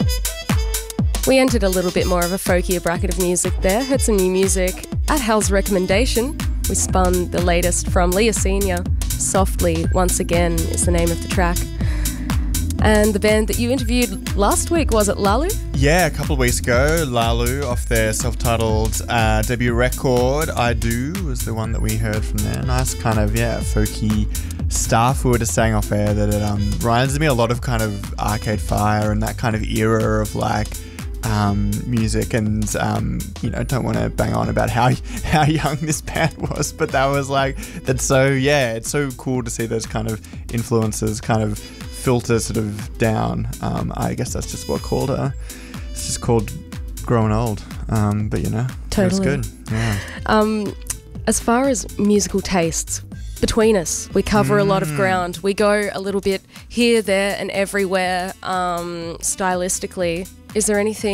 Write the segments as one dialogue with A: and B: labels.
A: We entered a little bit more of a folkier bracket of music there, heard some new music. At Hal's recommendation, we spun the latest from Leah Senior. Softly, Once Again is the name of the track. And the band that you interviewed last week, was it Lalu?
B: Yeah, a couple of weeks ago, Lalu, off their self-titled debut record, I Do, was the one that we heard from there. Nice kind of, folky stuff. We were just saying off air that it reminds me a lot of kind of Arcade Fire and that kind of era of like music, and don't want to bang on about how young this band was, but that was like, that's so, it's so cool to see those kind of influences kind of filter sort of down. I guess that's just it's just called growing old, but
A: totally.
B: It's good. Yeah.
A: As far as musical tastes, between us, we cover a lot of ground. We go a little bit here, there and everywhere stylistically. Is there any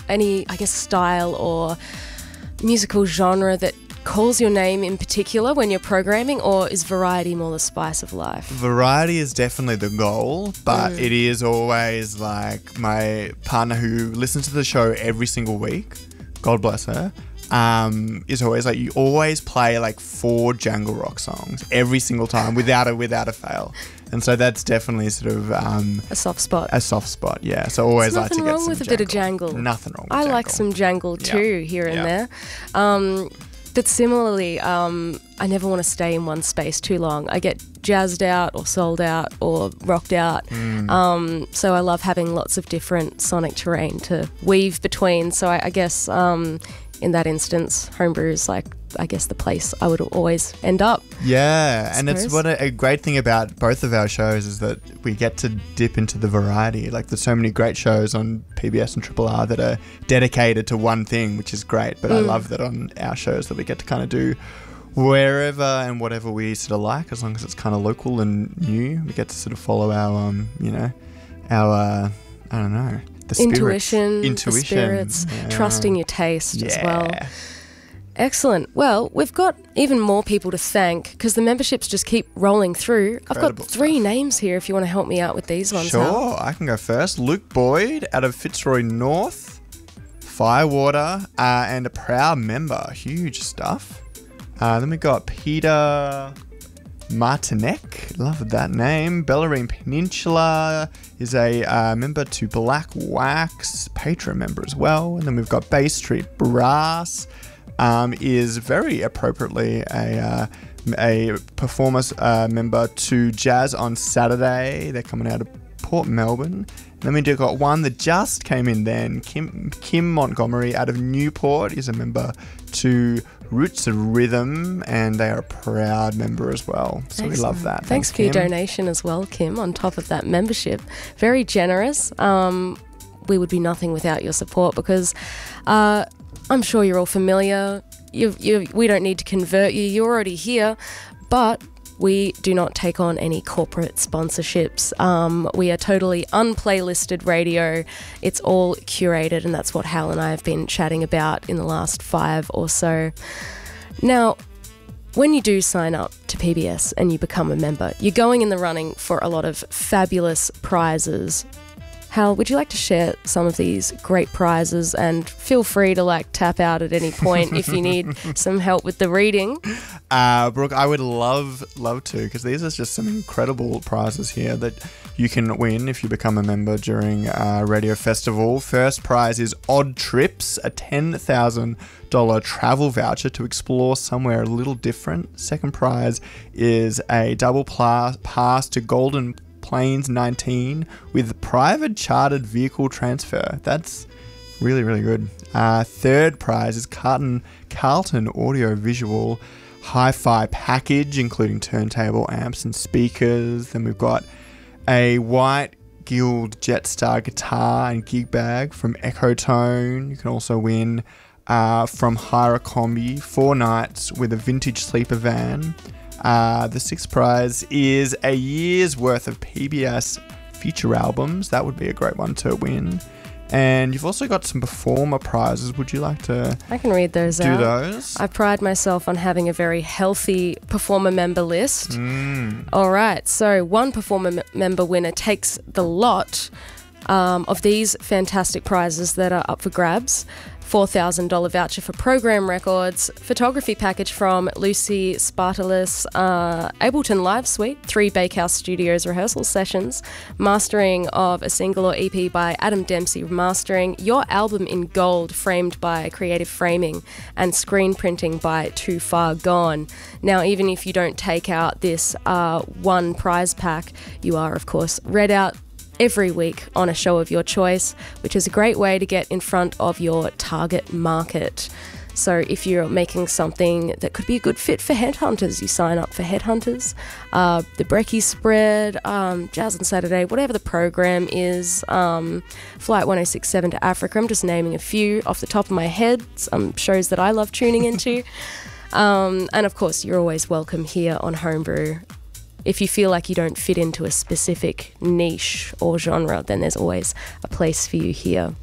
A: style or musical genre that calls your name in particular when you're programming, or is variety more the spice of life?
B: Variety is definitely the goal, but it is always like my partner who listens to the show every single week, God bless her, is always like, you always play like 4 Jungle Rock songs every single time without a fail. And so that's definitely sort of
A: a soft spot.
B: Yeah. So always like to get some
A: Nothing wrong with a bit of jangle.
B: Nothing wrong with
A: I
B: jangle.
A: like some jangle too, here and there. But similarly, I never want to stay in one space too long. I get jazzed out or souled out or rocked out. So I love having lots of different sonic terrain to weave between. So I guess in that instance, homebrew is like, I guess, the place I would always end up.
B: Yeah, and it's what a great thing about both of our shows is that we get to dip into the variety. Like, there's so many great shows on PBS and Triple R that are dedicated to one thing, which is great. But I love that on our shows that we get to kind of do wherever and whatever we sort of like, as long as it's kind of local and new. We get to sort of follow our, I don't know, the
A: intuition, the spirits, trusting your taste as well. Excellent. Well, we've got even more people to thank because the memberships just keep rolling through.
B: Incredible
A: I've got 3 names here if you want to help me out with these ones.
B: Sure,
A: Hal.
B: I can go first. Luke Boyd out of Fitzroy North, Firewater, and a proud member. Huge stuff. Then we got Peter Martinek, love that name. Bellarine Peninsula is a member to Black Wax, patron member as well. And then we've got Bay Street Brass, is very appropriately a performance member to Jazz on Saturday. They're coming out of Port Melbourne. And then we do got one that just came in then. Kim Montgomery out of Newport is a member to Roots of Rhythm, and they are a proud member as well. So
A: Excellent.
B: We love that.
A: Thanks for your donation as well, Kim, on top of that membership. Very generous. We would be nothing without your support because I'm sure you're all familiar. We don't need to convert you. You're already here. But we do not take on any corporate sponsorships. We are totally unplaylisted radio. It's all curated, and that's what Hal and I have been chatting about in the last 5 or so. Now, when you do sign up to PBS and you become a member, you're going in the running for a lot of fabulous prizes. Hal, would you like to share some of these great prizes? And feel free to tap out at any point if you need some help with the reading.
B: Brooke, I would love to, because these are just some incredible prizes here that you can win if you become a member during Radio Festival. First prize is Odd Trips, a $10,000 travel voucher to explore somewhere a little different. Second prize is a double pass to Golden Plains 19 with private chartered vehicle transfer. That's really, really good. Third prize is Carlton Audio Visual Hi-Fi package, including turntable, amps and speakers. Then we've got a white Guild Jetstar guitar and gig bag from Echotone. You can also win from Hire a Combi 4 nights with a vintage sleeper van. The sixth prize is a year's worth of PBS feature albums. That would be a great one to win. And you've also got some performer prizes. Would you like to
A: I can read those
B: do
A: out.
B: those?
A: I pride myself on having a very healthy performer member list. All right, so one performer member winner takes the lot. of these fantastic prizes that are up for grabs. $4,000 voucher for Program Records, photography package from Lucy Spartalis, Ableton Live Suite, 3 Bakehouse Studios rehearsal sessions, mastering of a single or EP by Adam Dempsey Mastering, your album in gold framed by Creative Framing, and screen printing by Too Far Gone. Now, even if you don't take out this one prize pack, you are, of course, read out every week on a show of your choice, which is a great way to get in front of your target market. So if you're making something that could be a good fit for Headhunters, you sign up for Headhunters, the Brekkie Spread, Jazz on Saturday, whatever the program is, Flight 1067 to Africa. I'm just naming a few off the top of my head, some shows that I love tuning into. And of course, you're always welcome here on Homebrew. If you feel like you don't fit into a specific niche or genre, then there's always a place for you here.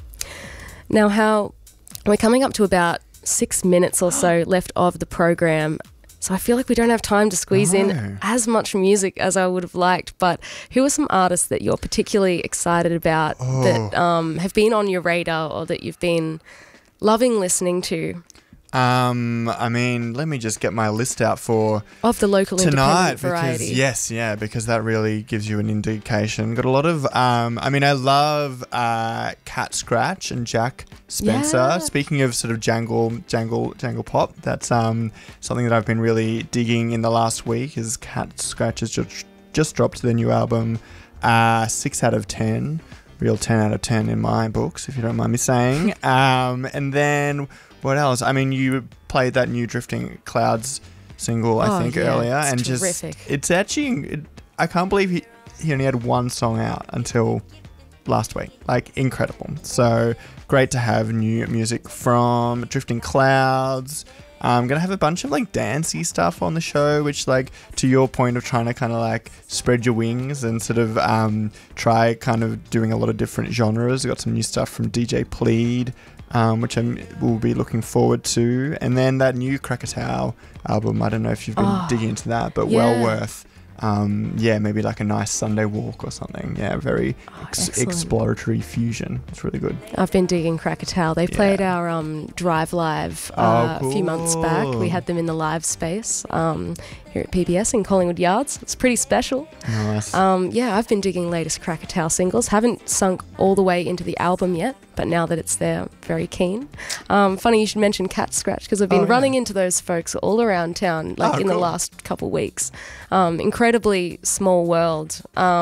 A: Now, we're coming up to about 6 minutes or so left of the program, so I feel like we don't have time to squeeze in as much music as I would have liked, but who are some artists that you're particularly excited about that have been on your radar or that you've been loving listening to?
B: I mean, let me just get my list out for
A: of the local
B: tonight,
A: independent variety.
B: Because that really gives you an indication. Got a lot of, I love Cat Scratch and Jack Spencer.
A: Yeah.
B: Speaking of sort of jangle pop, that's something that I've been really digging in the last week. Is Cat Scratch has just dropped their new album, 6 out of 10, real 10 out of 10 in my books, if you don't mind me saying. And then. What else? I mean, you played that new Drifting Clouds single, I think, earlier. And
A: terrific.
B: It's actually, I can't believe he only had one song out until last week. Like, incredible. So, great to have new music from Drifting Clouds. I'm going to have a bunch of, like, dancey stuff on the show, which, like, to your point of trying to kind of, like, spread your wings and sort of try kind of doing a lot of different genres. I've got some new stuff from DJ Plead, which I will be looking forward to. And then that new Krakatoa album, I don't know if you've been digging into that, but well worth. Maybe like a nice Sunday walk or something. Yeah, very exploratory fusion. It's really good.
A: I've been digging Krakatoa. They played our Drive Live a few months back. We had them in the live space here at PBS in Collingwood Yards. It's pretty special.
B: Nice.
A: I've been digging latest Krakatoa singles. Haven't sunk all the way into the album yet, but now that it's there, very keen. Funny you should mention Cat Scratch, because I've been running into those folks all around town, like in the last couple weeks. Incredibly small world.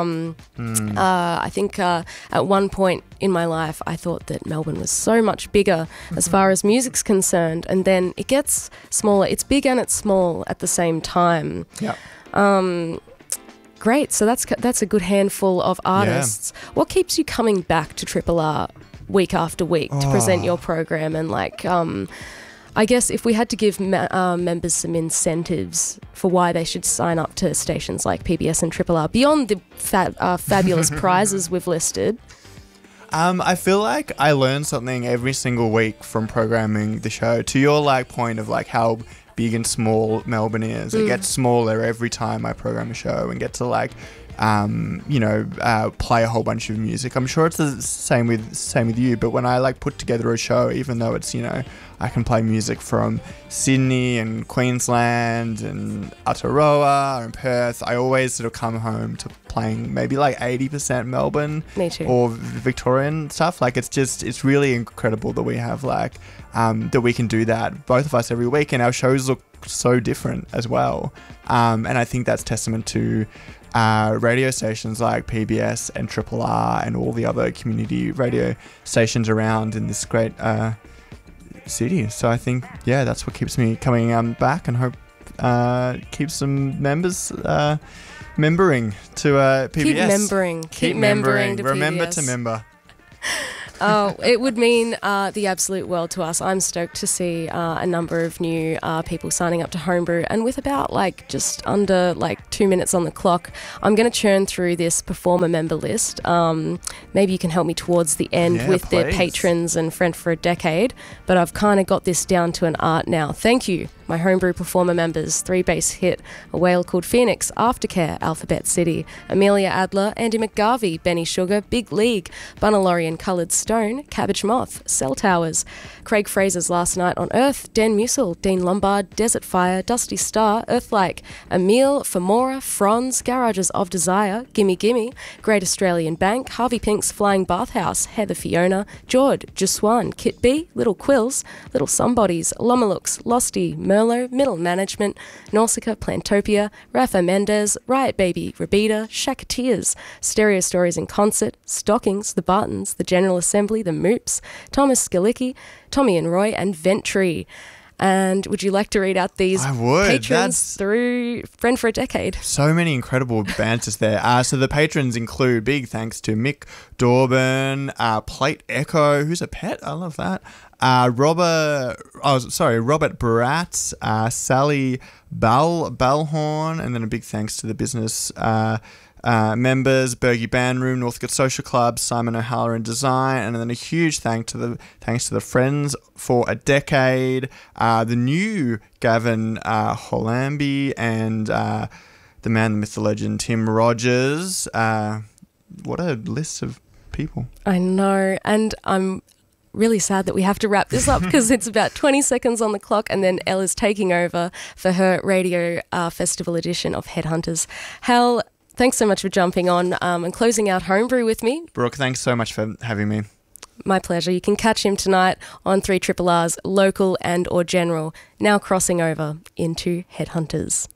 A: I think at one point in my life, I thought that Melbourne was so much bigger as far as music's concerned, and then it gets smaller. It's big and it's small at the same time.
B: Yeah.
A: Great. So that's a good handful of artists. Yeah. What keeps you coming back to Triple R week after week to present your program? And I guess if we had to give members some incentives for why they should sign up to stations like PBS and Triple R, beyond the fabulous prizes we've listed.
B: I feel like I learn something every single week from programming the show. To your point of how big and small Melbourne is, it gets smaller every time I program a show and get to play a whole bunch of music. I'm sure it's the same with you, but when I put together a show, even though it's I can play music from Sydney and Queensland and Aotearoa and Perth, I always sort of come home to playing maybe 80% Melbourne.
A: Me too.
B: Or Victorian stuff. It's really incredible that we have that we can do that, both of us, every week, and our shows look so different as well. And I think that's testament to radio stations like PBS and Triple R and all the other community radio stations around in this great city. So I think, that's what keeps me coming back, and hope keeps some members membering to PBS.
A: Keep membering to
B: Remember
A: PBS.
B: to member.
A: It would mean the absolute world to us. I'm stoked to see a number of new people signing up to Homebrew, and with about just under 2 minutes on the clock, I'm going to churn through this performer member list. Maybe you can help me towards the end with the patrons and Friend for a Decade, but I've kind of got this down to an art now. Thank you My Homebrew performer members, 3 Bass Hit, A Whale Called Phoenix, Aftercare, Alphabet City, Amelia Adler, Andy McGarvey, Benny Sugar, Big League, Bunalorian Coloured Stone, Cabbage Moth, Cell Towers, Craig Fraser's Last Night on Earth, Dan Musil, Dean Lombard, Desert Fire, Dusty Star, Earthlike, Emile, Femora, Franz, Garages of Desire, Gimme Gimme, Great Australian Bank, Harvey Pink's Flying Bathhouse, Heather Fiona, Jord, Juswan, Kit B, Little Quills, Little Somebodies, Lomalooks, Losty, Merlot, Middle Management, Nausicaa, Plantopia, Rafa Mendez, Riot Baby, Rabida, Shakateers, Stereo Stories in Concert, Stockings, The Buttons, The General Assembly, The Moops, Thomas Skalicki, Tommy and Roy, and Ventry. And would you like to read out these patrons through Friend for a Decade?
B: So many incredible bands there. So the patrons include big thanks to Mick Dorban, Plate Echo, who's a pet, I love that. Robert Baratz, Sally Ballhorn, and then a big thanks to the business members, Bergie Bandroom, Northcote Social Club, Simon O'Halloran Design, and then a huge thanks to the Friends for a Decade, the new Gavin Hollamby, and the man, the myth, the legend, Tim Rogers. What a list of people.
A: I know, and I'm really sad that we have to wrap this up because it's about 20 seconds on the clock, and then Elle is taking over for her radio festival edition of Headhunters. Hal, thanks so much for jumping on and closing out Homebrew with me.
B: Brooke, thanks so much for having me.
A: My pleasure. You can catch him tonight on 3RRR's Local and or General, now crossing over into Headhunters.